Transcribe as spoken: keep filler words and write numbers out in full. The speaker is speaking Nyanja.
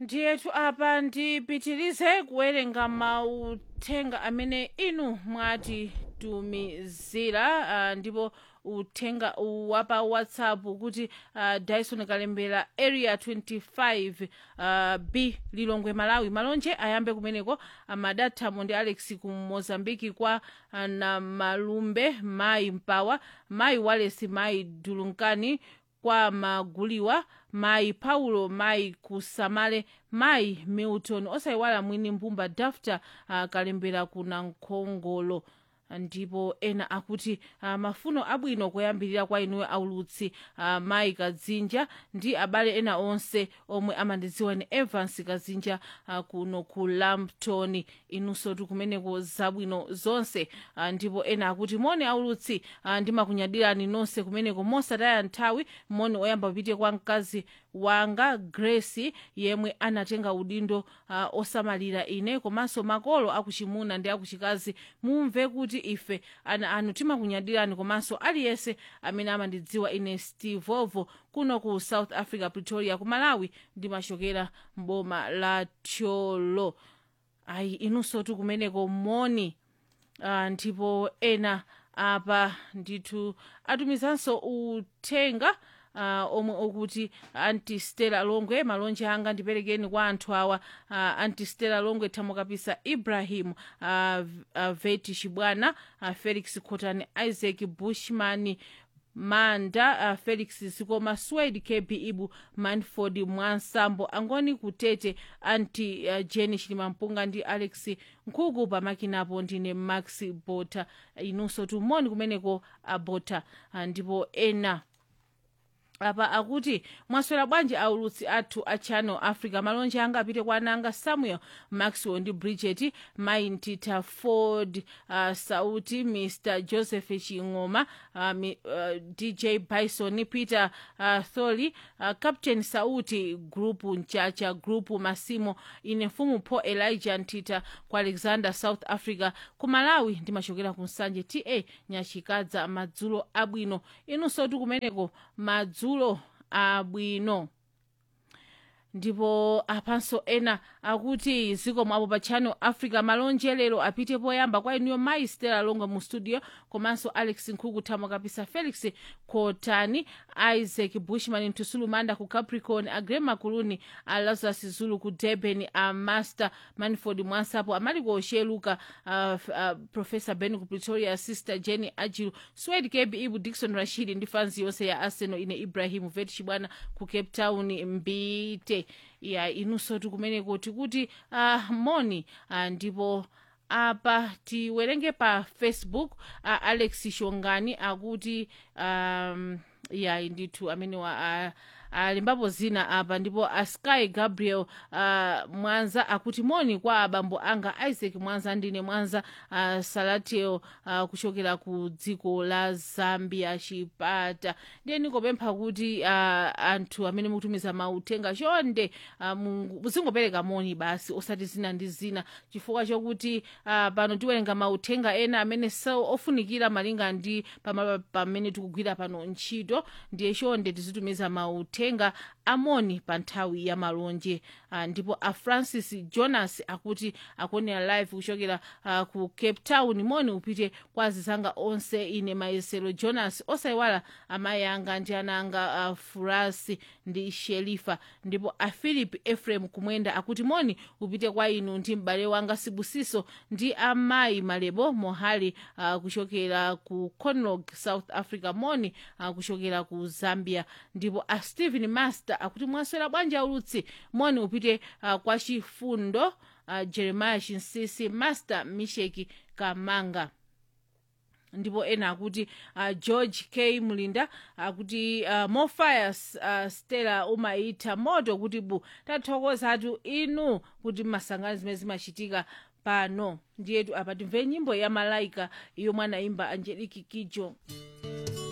ndiyetu apa ndipitirize kuwerenga mauthenga amene inu mwatitumizira uh, ndipo uthenga wapa whatsapp kuti uh, dyson kalembera area twenty-five uh, b lilongwe malawi malonje ayambe kumeneko amadathamo ndi alex ku mozambiki kwa uh, na malumbe mayi mpawa mayi walesi mayi dulunkani kwa maguliwa mayi paulo mayi kusamale mayi milton osayiwala mwini mbumba dafta uh, kalembera kuna nkhongolo ndipo ena akuti uh, mafuno abwino kuyambirira kwa inuyo aulutsi uh, mayi kadzinja ndi abale ena onse omwe amandidziwa ni evans kadzinja uh, kuno ku lampton inunso tikumeneko zabwino zonse uh, ndipo ena akuti moni aulutsi uh, ndimakunyadirani nonse kumeneko mosataya nthawi moni oyamba upite kwa mkazi wanga grace yemwe anatenga udindo uh, osamalira ine komanso makolo akuchimuna ndi akuchikazi mumve kuti ife ana anu timakunyadirani komanso aliyense amene amandidziwa ine steve ovo kuno ku south africa pretoria ku malawi ndimachokera mboma la tcholo ayi inunso tikumeneko moni uh, ndipo ena apa ndithu atumizanso uthenga Uh, omwe okuti anti stella longwe malonje anga ndiperekeni kwa anthu awa uh, anti stella longwe thamo kapisa ibrahim uh, uh, veti chibwana uh, felix khotani isaac bushman manda uh, felix sikoma swed kb ibu manford mwansambo angoni kutete anti uh, jeni chilimampunga ndi alex nkhuku pamakinapo ndine max bota inunso tumoni kumeneko abota uh, ndipo ena apa akuti mwaswera bwanji aulutsi athu a channel africa malonje anga apite kwa ananga samuel maxwell ndi bridget maintita ford uh, sauti mr joseph chingoma uh, mi, uh, dj bison peter uh, tholi uh, captain sauti grupu nchacha grupu masimo ine mfumu paul elijah ntita kwa alexander south africa ku malawi ndimachokera ku nsanje ta nyachikadza madzulo abwino inunso tikumeneko madzulo madzulo abwino ndipo apanso ena akuti ziko mwapo pa channel africa malonje lero apite poyamba kwa inuyo mayi stella longa mu studio komanso alex nkhuku thamo kapisa felix khotani isaac bushman mtusulu manda ku capricorn agrema kuluni a lazarus zulu ku durban a master manford mwansapo amaliko osheluka uh, uh, professor ben ku pretoria sister jenny ajilu swed kb ibu dixon rashid ndi fanzi yonse ya arsenal ine ibrahim vet chibwana ku cape town mbite ya inunso tikumeneko tikuti uh, moni uh, ndipo apa tiwerenge pa facebook uh, alex shongani akuti um, ya ndithu amene wa uh, alimbapo zina apa ndipo asky gabriel uh, mwanza akuti moni kwa abambo anga isaac mwanza ndine mwanza uh, salatio uh, kuchokera ku dziko la zambia chipata ndiye nikopempha kuti uh, anthu amene mukutumiza mauthenga chonde uh, muzingopereka moni basi osati zina ndi zina chifukwa chokuti uh, pano tiwerenga mauthenga ena amene so ofunikira malinga ndi pamene tikugwira pano ntchito ndiye chonde tizitumiza mauthenga tenga amoni pa nthawi ya malonje uh, ndipo a francis jonas akuti akuonera live kuchokera uh, ku cape town moni upite kwa azizanga onse ine mayesero jonas osayiwala amayi anga ndi ana anga uh, furasi ndi sherifa ndipo a philip ephraim kumwenda akuti moni upite kwa inu ndi m'bale wanga sibusiso ndi amayi malebo mohali uh, kuchokera ku conlog south africa moni uh, kuchokera ku zambia ndipo a stephen master akuti mwaswera bwanji aulutsi moni upite uh, kwa chifundo uh, jeremiah chinsisi master misheki kamanga ndipo ena akuti uh, george k mlinda akuti uh, mofire uh, stella umaita moto kuti bu tathokoza atu inu kuti masangano zimene zimachitika pano ndiyetu apa timve nyimbo ya malaika iyo mwana imba angelique kijo.